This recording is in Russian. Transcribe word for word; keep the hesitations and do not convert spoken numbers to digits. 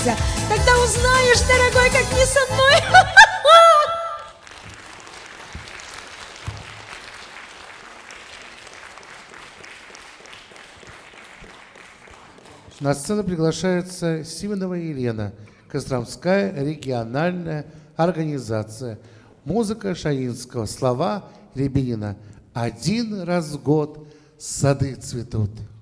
встретимся, тогда узнаешь, дорогой, как не со мной. На сцену приглашается Симонова Елена, Костромская региональная организация. Музыка Шаинского, слова Рябинина. Один раз в год сады цветут.